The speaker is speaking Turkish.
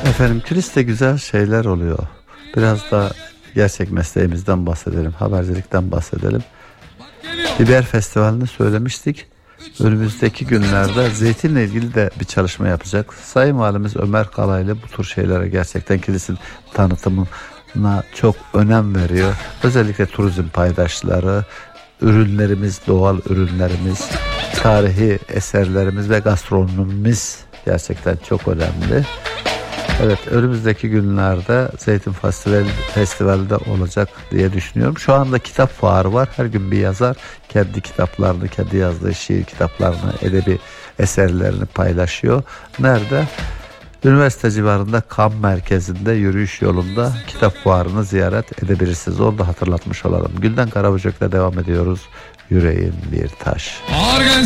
Efendim kiliste güzel şeyler oluyor. Biraz da gerçek mesleğimizden bahsedelim. Habercilikten bahsedelim. Biber Festivali'ni söylemiştik. Önümüzdeki günlerde zeytinle ilgili de bir çalışma yapacak. Sayın Valimiz Ömer Kalaylı bu tür şeylere gerçekten kilisin tanıtımına çok önem veriyor. Özellikle turizm paydaşları, ürünlerimiz, doğal ürünlerimiz, tarihi eserlerimiz ve gastronomimiz gerçekten çok önemli. Evet, önümüzdeki günlerde Zeytin Festivali de olacak diye düşünüyorum. Şu anda kitap fuarı var. Her gün bir yazar kendi kitaplarını, kendi yazdığı şiir kitaplarını, edebi eserlerini paylaşıyor. Nerede? Üniversite civarında Kam merkezinde yürüyüş yolunda kitap fuarını ziyaret edebilirsiniz. Onu da hatırlatmış olalım. Gülden Karaböcek'le devam ediyoruz. Yüreğin bir taş.